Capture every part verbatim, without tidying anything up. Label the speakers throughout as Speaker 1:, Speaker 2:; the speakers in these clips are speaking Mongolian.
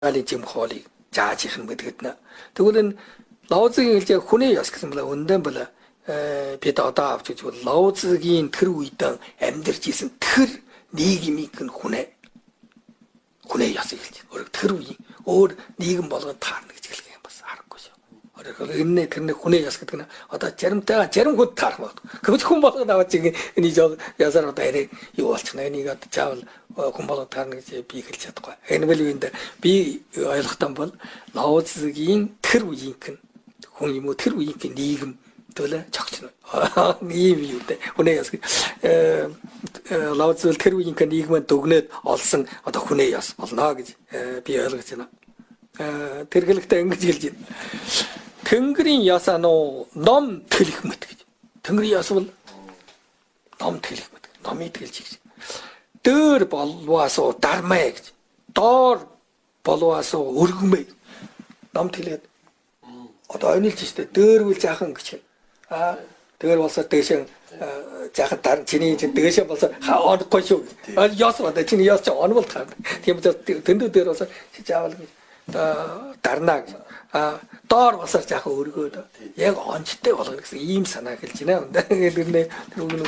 Speaker 1: али 지금 хоолыг зааж их мэдгэднэ. Тэгвэл энэ Лаозгийн хэлж хүний яс гэсэн бол өндөр бол бид одоо авч үзвэл Лаозгийн тэр үед амьдарч исэн тэр нийгмийг нь хүнээ хүнээ яс хэлж байна. Тэр үеийн өөр нийгэм болгон таарна гэж хэлэх юм бас харахгүй шүү. Өөрөөр энэ тэрний хүнээ яс гэдэг нь одоо заримтайгаа зарим хүн таарах байна. Гэвч хүн болгон аваад чиг энэ ясаар одоо арай юу болчихно. Энийг одоо заавал хүн болгон таарна гэж би хэлж чадахгүй. Энэ бол үүнд би ойлгохтан бол Лаозгийн тэр үеийнх нь хүн юм уу тэр үеийнх нийгэм төлөө чогчно. Ийм юу дээ. Хүнээ яс э Лаозл тэр үеийнх нийгмэд дүгнээд олсон одоо хүнээ яс болно гэж би ойлгож байна. Э тэр хэлэхдээ ингэж хэлж байна. Тэнгэрийн яс ануу ном тэлэх мэт гэж. Тэнгэрийн яс бол ном тэлэх мэт. Номыг тэлж гэж. Дөр болвасоо дармаа гэж. Доор болвасоо өргөмэй. Ном тэлээд одоо онилж штэ дөөрвөл жаахан гэж. Аа дөр болсоо дэшэн жаахан дар чиний чинь дэшэн болсоо онохгүй шүү. Аа яс одоо чиний яс ч онвол таа. Тийм үү дэндүү дээр болсоо чи заавал дарнаа гэж. Аа доор болсоо жаахан өргөөд яг онцтой болгоно гэсэн ийм санаа хэлж байна. Тэр тэр үгнүү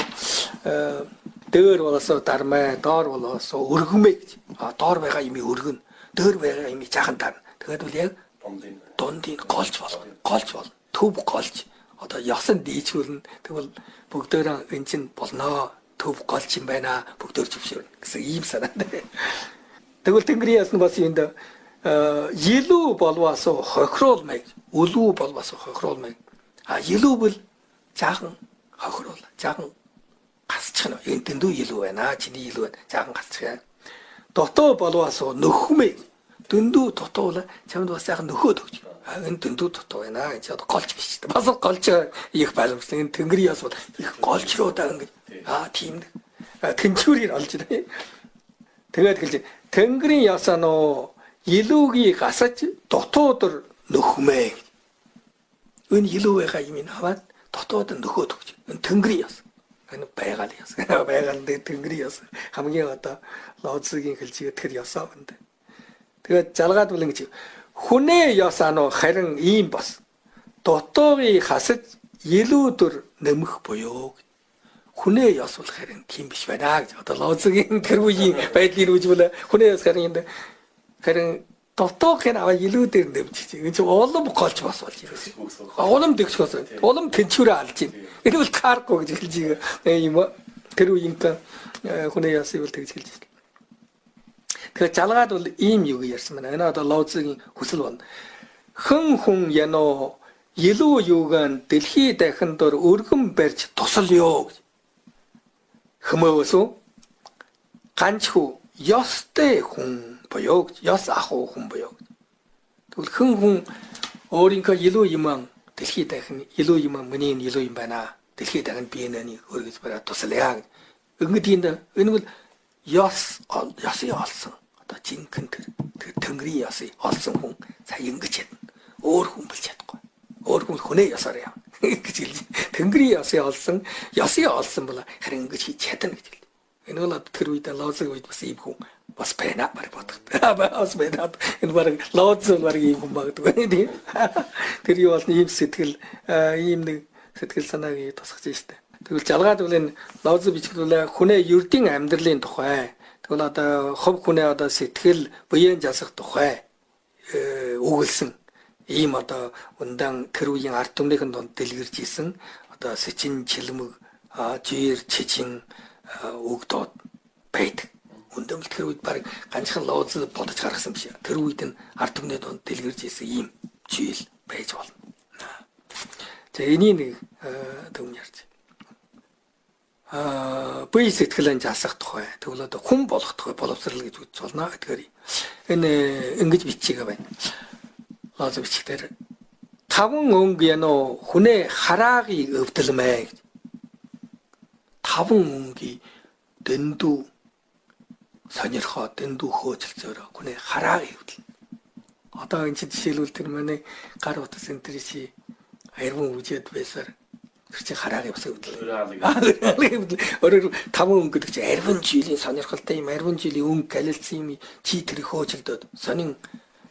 Speaker 1: дөр болсоо дармаа доор болсоо өргөмэй гэж. Аа доор байгаа юмыг өргөнө. Дөр байгаа юмыг жаахан дарна. Тэгээд бол яг дундын голч болгоно. Голч бол төв голч. Одоо ясан дийчүүлнэ. Тэгвэл бүгдөө энэ чинь болно. Төв голч юм байна. Бүгдөө зөвшөөрнө гэсэн ийм санаатай. Тэгвэл Тэнгэрийн яс нь бас энд илүү болвоос хохируулмай. Үлүү болвоос хохируулмай. А илүү бол жаахан хохируул. Жаахан гасчихна. Энэ дэндүү илүү байна. Чиний илүү байна. Жаахан гасчихъя. Дотоо болвоос нөхмэй. Дөндүү дотоо л чамд бас яахан нөхөөд өгч. Энэ дөндүү дотоо байна. Энэ одоо голч биш. Бас голч их байлмсан. Энэ Тэнгэрийн яс бол их голч руу даа ингэж. Аа тийм. Тэнцвэрийг олж байна. Тэгээд хэлж Тэнгэрийн яс ануу илүүгийг гасаж дотоодор нөхмэй. Энэ илүү байгаа юм аваад дотоодор нөхөөд өгч. Энэ Тэнгэрийн яс. Энэ байгаал яс. Байгаал Тэнгэрийн яс. Хамгийн одоо Лаозгийн хэлжээ тэр ясаа байна. Тэгээд залгаад бол ингэж хүнээ яс ануу харин ийм бас дотоогыг хасаж илүүдөр нэмэх буюу хүнээ яс бол харин тийм биш байна гэж одоо Лаозгийн тэр үеийн байдлыг үзвэл хүнээ яс харин энэ харин дотоог нь аваа илүүдээр нэмчих. Энэ чинь улам голч бас болж ирсэн. Улам дэгчхөөс улам тэнцвэрээ алж байна. Энэ бол карго гэж хэлж юм тэр үеийн хүнээ яс бол тэгж хэлж байна. Тэгэхээр жалгаад бол ийм юу ярьсан байна. Энэ одоо Лаозгийн хүсэл байна. Хэн хүн яноо илүү юугаан дэлхий дахин дор өргөн барьж тусалё гэж. Хэмээвэсүү ганчхүү ёстой хүн боёо гэж. Ёс ахуу хүн боёо гэж. Тэгвэл хэн хүн өөрийнхөө илүү юм дэлхий дахин илүү юм миний илүү юм байна. Дэлхий дахин би энэ өргөж бариад тусалъя гэж. Ингэдэнд энэ бол ёс ёсыг олсон. Одоо жинхэнэ тэр Тэнгэрийн ёсыг олсон хүн цаа ингэж ядна. Өөр хүн болж чадахгүй. Өөр хүн хүнээ ёсоор яа гэж хэлж. Тэнгэрийн ёсыг олсон, ёсыг олсон бол харин ингэж хийж чадна гэж хэлж. Энэ бол тэр үед Лаозгийн үед бас ийм хүн бас байна баг бодох. Бас байна. Энэ баг Лаоз баг ийм хүн багдаг тийм. Тэр юу бол ийм сэтгэл ийм нэг сэтгэл санааг тусгаж штэ. Тэгвэл жалгаад бол энэ Лаоз бичгдүүлээ хүнээ ердийн амьдралын тухай. Тэгвэл одоо хов хүнээ одоо сэтгэл буян жасах тухай өгүүлсэн ийм одоо ундан тэр үеийн ард түмнийхэн донд дэлгэрж исэн одоо сэчин чилмэг жир чичин өгдод байдаг. Ундан тэр үед баг ганцхан Лаоз бодож гаргасан биш. Тэр үед нь ард түмний донд дэлгэрж исэн ийм жил байж болно. За энийг нэг төм ярьж. Аа бие сэтгэлэн жасах тухай тэгвэл одоо хүн болох тухай боловсрал гэж үзэж болно. Тэгэхээр энэ ингэж бичээгээ байна. Лаоз бичгээр таван өнгө яноо хүнээ хараагийг өвдөлмэй гэж. Таван өнгийн дэндүү сонирхоо дэндүү хөөцөлцөөрөө хүнээ хараагийг өвдөл. Одоо энэ жишээлбэл тэр манай гар утас энэ чи аярван үжээд байсаар тэр чи хараагийн бас өвдөл. Өөрөөр таван өнгө гэдэг чи аярван жилийн сонирхолтой юм аярван жилийн өнгө галилсан юм чи тэр хөөцөлдөөд сонин